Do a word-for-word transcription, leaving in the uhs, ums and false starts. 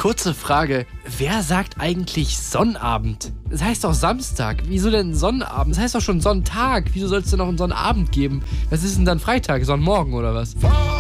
Kurze Frage, wer sagt eigentlich Sonnabend? Es heißt doch Samstag. Wieso denn Sonnabend? Es heißt doch schon Sonntag. Wieso soll es denn noch einen Sonnabend geben? Was ist denn dann Freitag? Sonnmorgen oder was?